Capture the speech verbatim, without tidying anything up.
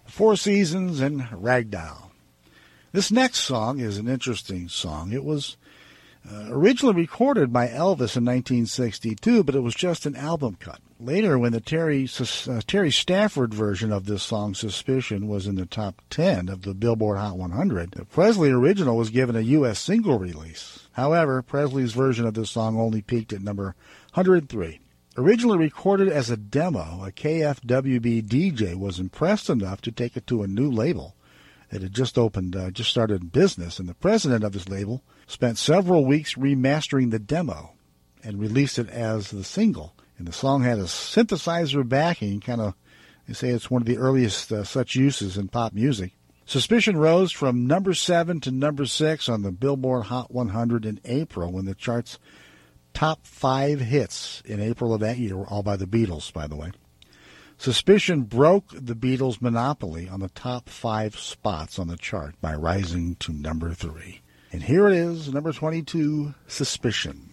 Four Seasons and Ragdoll. This next song is an interesting song. It was uh, originally recorded by Elvis in nineteen sixty-two, but it was just an album cut. Later, when the Terry, uh, Terry Stafford version of this song, Suspicion, was in the top ten of the Billboard Hot one hundred, the Presley original was given a U S single release. However, Presley's version of this song only peaked at number one hundred three. Originally recorded as a demo, a K F W B D J was impressed enough to take it to a new label that had just opened, uh, just started business, and the president of this label spent several weeks remastering the demo and released it as the single. And the song had a synthesizer backing, kind of, they say it's one of the earliest uh, such uses in pop music. Suspicion rose from number seven to number six on the Billboard Hot one hundred in April, when the chart's top five hits in April of that year were all by the Beatles, by the way. Suspicion broke the Beatles' monopoly on the top five spots on the chart by rising to number three. And here it is, number twenty-two, Suspicion.